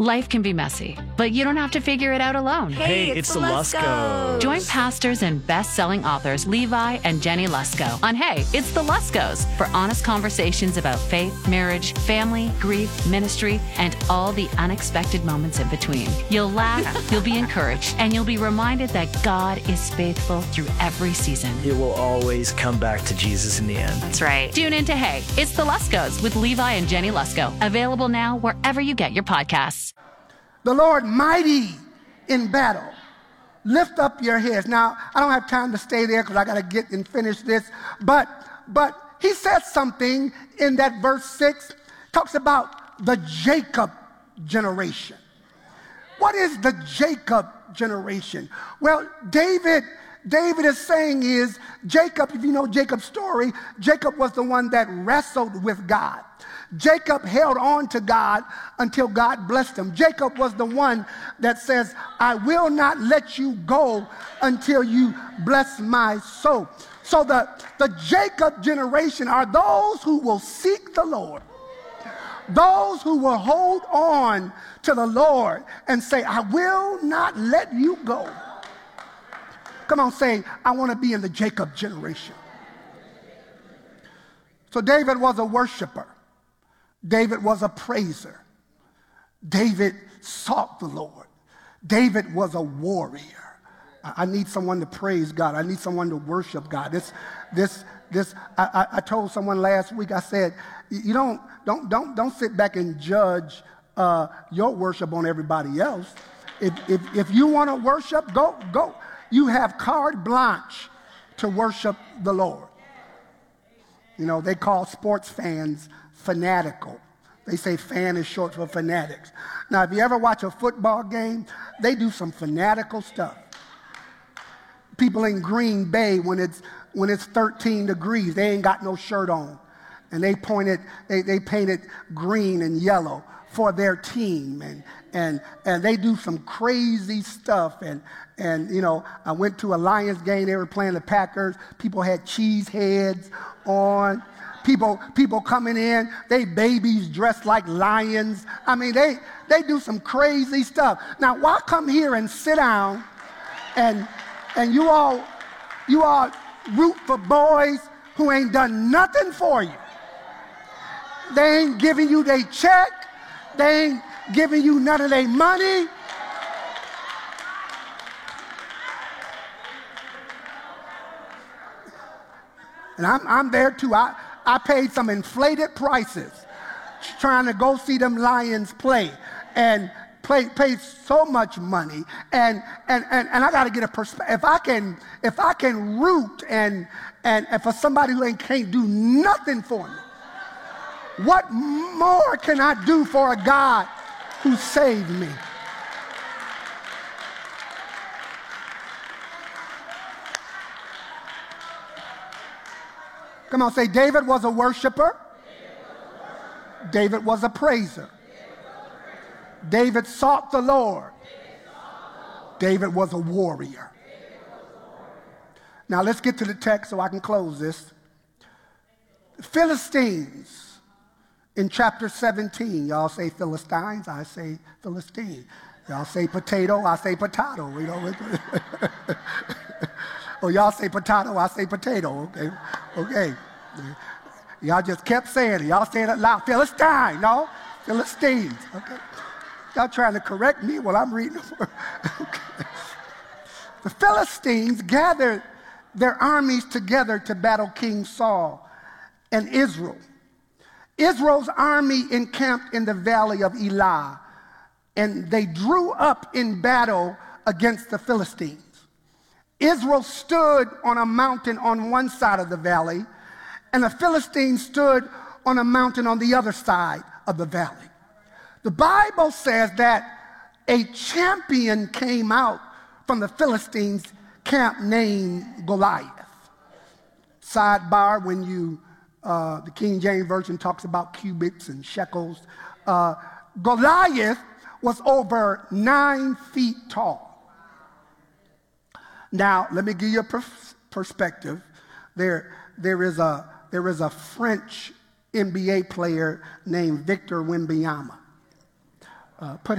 Life can be messy, but you don't have to figure it out alone. Hey, it's the Luskos. Join pastors and best-selling authors Levi and Jenny Lusko on Hey, It's the Luskos for honest conversations about faith, marriage, family, grief, ministry, and all the unexpected moments in between. You'll laugh, you'll be encouraged, and you'll be reminded that God is faithful through every season. It will always come back to Jesus in the end. That's right. Tune in to Hey, It's the Luskos with Levi and Jenny Lusko. Available now wherever you get your podcasts. The Lord mighty in battle. Lift up your heads. Now, I don't have time to stay there because I got to get and finish this. But he says something in that verse 6, talks about the Jacob generation. What is the Jacob generation? Well, David is saying is, Jacob, if you know Jacob's story, Jacob was the one that wrestled with God. Jacob held on to God until God blessed him. Jacob was the one that says, I will not let you go until you bless my soul. So the Jacob generation are those who will seek the Lord. Those who will hold on to the Lord and say, I will not let you go. Come on, say, I want to be in the Jacob generation. So David was a worshiper. David was a praiser. David sought the Lord. David was a warrior. I need someone to praise God. I need someone to worship God. I told someone last week, I said, you don't sit back and judge your worship on everybody else. If you want to worship, go. You have carte blanche to worship the Lord. You know, they call sports fans fanatical. They say fan is short for fanatics. Now, if you ever watch a football game, they do some fanatical stuff. People in Green Bay, when it's 13 degrees, they ain't got no shirt on. And they painted green and yellow for their team. And they do some crazy stuff. And you know, I went to a Lions game. They were playing the Packers. People had cheese heads on. People coming in, they babies dressed like lions. I mean, they do some crazy stuff. Now, why come here and sit down and you all root for boys who ain't done nothing for you? They ain't giving you their check. They ain't giving you none of their money. And I'm there too. I paid some inflated prices trying to go see them Lions play and pay so much money. And I got to get a perspective. If I can root and for somebody who can't do nothing for me, what more can I do for a God who saved me? Come on, say, David was a worshiper. David was a praiser. David sought the Lord. David was a warrior. Now let's get to the text so I can close this. Philistines in chapter 17. Y'all say Philistines, I say Philistine. Y'all say potato, I say potato. You know. Oh, y'all say potato, I say potato. Okay. Y'all just kept saying it. Y'all saying it loud. Philistine, no? Philistines. Okay. Y'all trying to correct me while I'm reading the word. Okay. The Philistines gathered their armies together to battle King Saul and Israel. Israel's army encamped in the valley of Elah, and they drew up in battle against the Philistines. Israel stood on a mountain on one side of the valley, and the Philistines stood on a mountain on the other side of the valley. The Bible says that a champion came out from the Philistines' camp named Goliath. Sidebar, when the King James Version talks about cubits and shekels, Goliath was over 9 feet tall. Now, let me give you a perspective. There is a French NBA player named Victor Wembanyama. Put